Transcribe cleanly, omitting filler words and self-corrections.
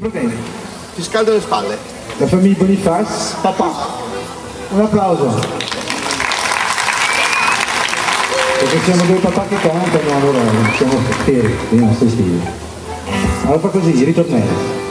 problemi. Ti scaldo le spalle. La famiglia Boniface, papà. Un applauso. Perché siamo due papà che cantano, allora siamo feri, i nostri stili. Allora fa così, ritornello.